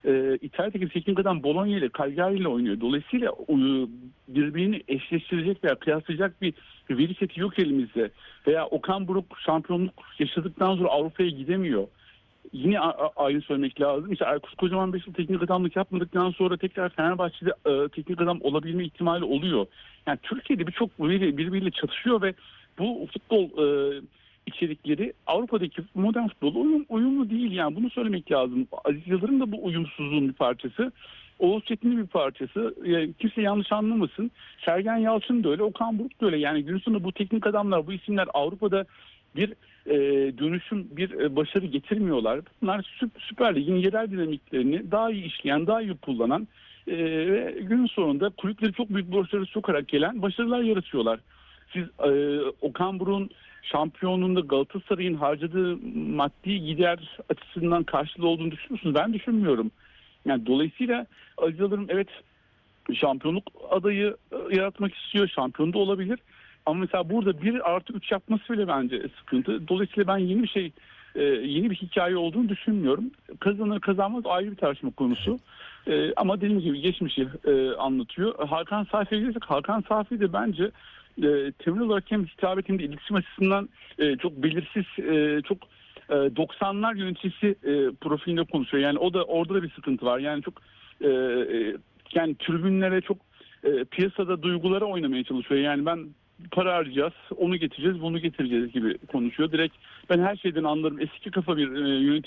İtalya'daki teknik adam Bologna ile Cagliari ile oynuyor. Dolayısıyla birbirini eşleştirecek veya kıyaslayacak bir veri seti yok elimizde. Veya Okan Buruk şampiyonluk yaşadıktan sonra Avrupa'ya gidemiyor. Yine aynı söylemek lazım. İşte Aykut Kocaman 5 yıl teknik adamlık yapmadıktan sonra tekrar Fenerbahçe'de teknik adam olabilme ihtimali oluyor. Yani Türkiye'de birçok veri birbiriyle çatışıyor ve bu futbol içerikleri Avrupa'daki modern futbola uyumlu değil. Yani bunu söylemek lazım. Aziz Yıldırım da bu uyumsuzluğun bir parçası. Oğuz Çetin'in bir parçası. Kimse yanlış anlamasın. Sergen Yalçın da öyle, Okan Buruk da öyle. Yani gün sonunda bu teknik adamlar, bu isimler Avrupa'da bir dönüşüm, bir başarı getirmiyorlar. Bunlar Süper Lig'in yerel dinamiklerini daha iyi işleyen, daha iyi kullanan ve günün sonunda kulüpleri çok büyük borçları sokarak gelen başarılar yaratıyorlar. Siz Okan Buruk'un şampiyonluğunda Galatasaray'ın harcadığı maddi gider açısından karşılığı olduğunu düşünüyor musunuz? Ben düşünmüyorum. Yani dolayısıyla Aziz Yıldırım evet şampiyonluk adayı yaratmak istiyor. Şampiyon da olabilir. Ama mesela burada 1+3 yapması bile bence sıkıntı. Dolayısıyla ben yeni bir hikaye olduğunu düşünmüyorum. Kazanır kazanmaz ayrı bir tartışma konusu. Ama dediğim gibi geçmişi anlatıyor. Hakan Safi'ye gelirsek, Hakan Safi de bence temel olarak hem hitabetinde iletişim açısından çok belirsiz, çok 90'lar yöneticisi profilinde konuşuyor. Yani orada da bir sıkıntı var. Yani çok yani tribünlere çok piyasada duygulara oynamaya çalışıyor. Yani ben para harcayacağız, onu getireceğiz, bunu getireceğiz gibi konuşuyor. Direkt ben her şeyden anlarım. Eski kafa bir yönetici